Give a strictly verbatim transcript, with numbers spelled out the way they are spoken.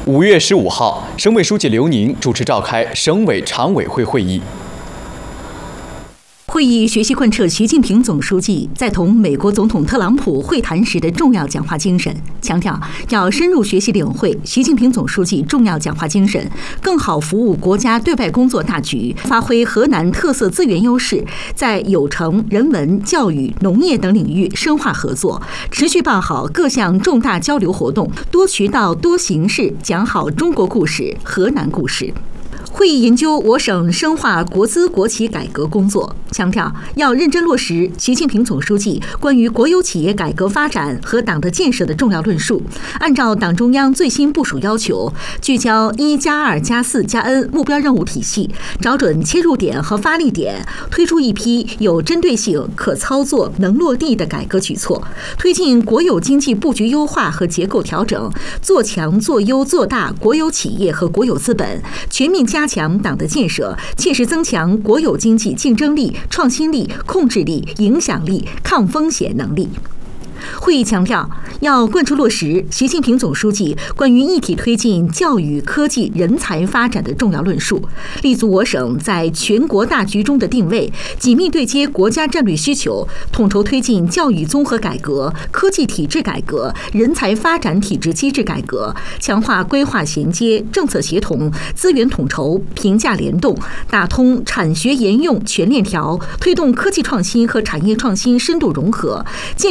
五月十五号，省委书记刘宁主持召开省委常委会会议。 会议学习贯彻习近平总书记在同美国总统特朗普会谈时的重要讲话精神，强调要深入学习领会习近平总书记重要讲话精神，更好服务国家对外工作大局，发挥河南特色资源优势，在有成、人文、教育、农业等领域深化合作，持续办好各项重大交流活动，多渠道、多形式讲好中国故事、河南故事。会议研究我省深化国资国企改革工作，强调要认真落实习近平总书记关于国有企业改革发展和党的建设的重要论述，按照党中央最新部署要求，聚焦一加二加四加 N 目标任务体系，找准切入点和发力点，推出一批有针对性、可操作、能落地的改革举措，推进国有经济布局优化和结构调整，做强、做优、做大国有企业和国有资本，全面加强党的建设，切实增强国有经济竞争力、创新力、控制力、影响力、抗风险能力。会议强调，要贯彻落实习近平总书记关于一体推进教育、科技、人才发展的重要论述，立足我省在全国大局中的定位，紧密对接国家战略需求，统筹推进教育综合改革、科技体制改革、人才发展体制机制改革，强化规划衔接、政策协同、资源统筹、评价联动，打通产学研用全链条，推动科技创新和产业创新深度融合，建